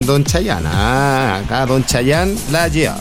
Don Chayán, acá Don Chayán la lleva.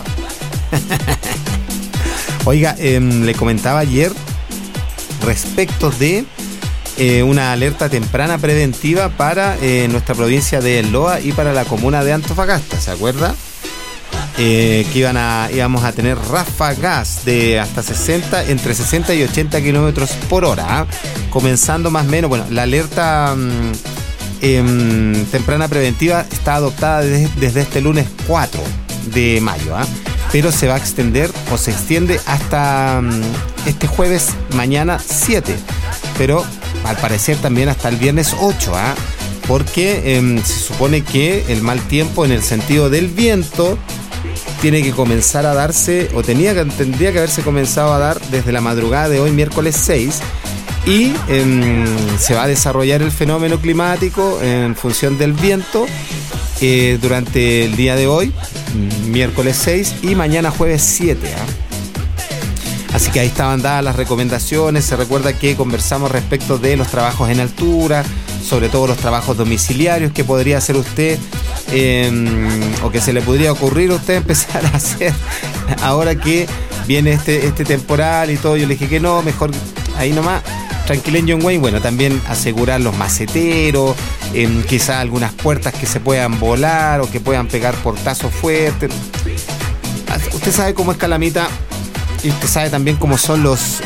Oiga, le comentaba ayer respecto de una alerta temprana preventiva para nuestra provincia de Loa y para la comuna de Antofagasta, ¿se acuerda? Que íbamos a tener ráfagas de hasta entre 60 y 80 kilómetros por hora, comenzando más o menos, bueno, la alerta temprana preventiva está adoptada desde este lunes 4 de mayo, pero se va a extender o se extiende hasta este jueves mañana 7, pero al parecer también hasta el viernes 8, porque se supone que el mal tiempo en el sentido del viento tiene que comenzar a darse, o tendría que haberse comenzado a dar desde la madrugada de hoy, miércoles 6, y se va a desarrollar el fenómeno climático en función del viento durante el día de hoy, miércoles 6, y mañana jueves 7. Así que ahí estaban dadas las recomendaciones. Se recuerda que conversamos respecto de los trabajos en altura, sobre todo los trabajos domiciliarios que podría hacer usted o que se le podría ocurrir a usted empezar a hacer ahora que viene este temporal y todo. Yo le dije que no, mejor ahí nomás, tranquileño en Wayne. Bueno, también asegurar los maceteros, quizás algunas puertas que se puedan volar o que puedan pegar portazos fuertes. Usted sabe cómo es Calamita. Y usted sabe también cómo son los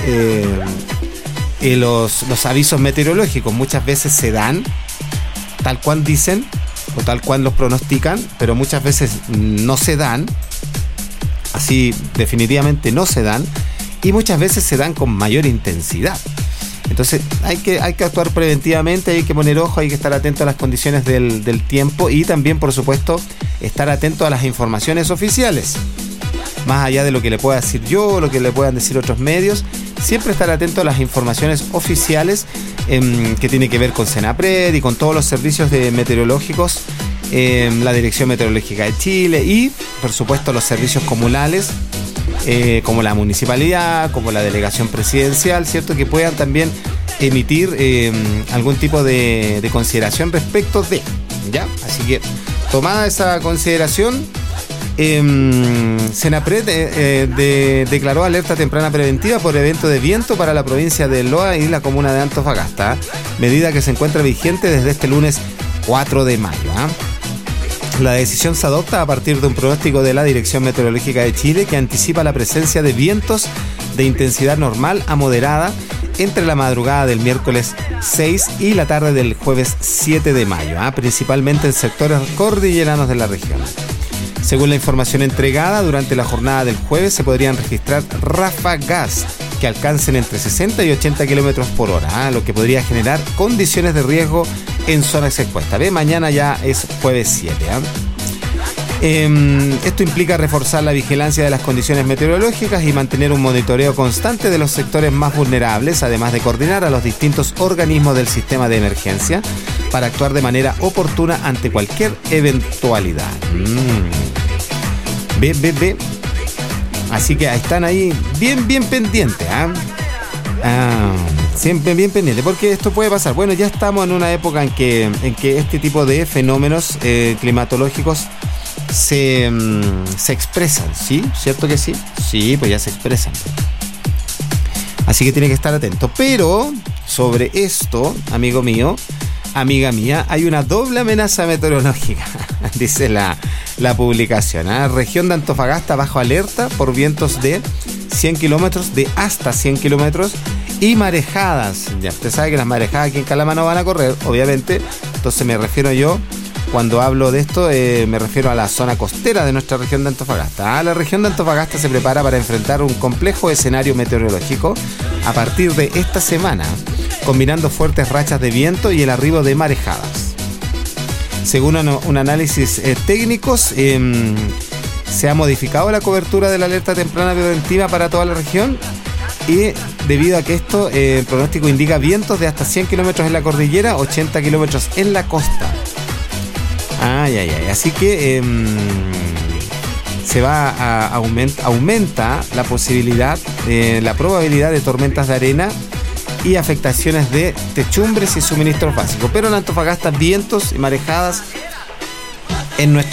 avisos meteorológicos. Muchas veces se dan tal cual dicen o tal cual los pronostican, pero muchas veces no se dan. Así definitivamente no se dan, y muchas veces se dan con mayor intensidad. Entonces hay que actuar preventivamente, hay que poner ojo, hay que estar atento a las condiciones del tiempo y también, por supuesto, estar atento a las informaciones oficiales. Más allá de lo que le pueda decir yo, lo que le puedan decir otros medios, siempre estar atento a las informaciones oficiales que tiene que ver con Senapred y con todos los servicios meteorológicos, la Dirección Meteorológica de Chile y, por supuesto, los servicios comunales, como la municipalidad, como la delegación presidencial, ¿cierto? Que puedan también emitir algún tipo de consideración respecto de, ¿ya? Así que, tomada esa consideración, Senapred declaró alerta temprana preventiva por evento de viento para la provincia de Loa y la comuna de Antofagasta, medida que se encuentra vigente desde este lunes 4 de mayo. La decisión se adopta a partir de un pronóstico de la Dirección Meteorológica de Chile que anticipa la presencia de vientos de intensidad normal a moderada entre la madrugada del miércoles 6 y la tarde del jueves 7 de mayo, principalmente en sectores cordilleranos de la región. Según la información entregada, durante la jornada del jueves se podrían registrar ráfagas que alcancen entre 60 y 80 kilómetros por hora, lo que podría generar condiciones de riesgo en zonas expuestas. Mañana ya es jueves 7. Esto implica reforzar la vigilancia de las condiciones meteorológicas y mantener un monitoreo constante de los sectores más vulnerables, además de coordinar a los distintos organismos del sistema de emergencia para actuar de manera oportuna ante cualquier eventualidad. Así que están ahí bien pendientes, siempre bien pendientes, porque esto puede pasar. Bueno, ya estamos en una época en que este tipo de fenómenos climatológicos se expresan, ¿sí? ¿Cierto que sí? Sí, pues ya se expresan. Así que tiene que estar atento. Pero sobre esto, amigo mío, amiga mía, hay una doble amenaza meteorológica, dice la publicación. Región de Antofagasta bajo alerta por vientos de 100 kilómetros, de hasta 100 kilómetros y marejadas. Ya usted sabe que las marejadas aquí en Calama no van a correr, obviamente. Entonces me refiero yo, cuando hablo de esto, me refiero a la zona costera de nuestra región de Antofagasta. La región de Antofagasta se prepara para enfrentar un complejo escenario meteorológico a partir de esta semana, combinando fuertes rachas de viento y el arribo de marejadas. Según un análisis técnicos, se ha modificado la cobertura de la alerta temprana preventiva para toda la región y debido a que esto, el pronóstico indica vientos de hasta 100 kilómetros en la cordillera, 80 kilómetros en la costa. Así que se va a aumenta la posibilidad, la probabilidad de tormentas de arena y afectaciones de techumbres y suministros básicos. Pero en Antofagasta vientos y marejadas en nuestra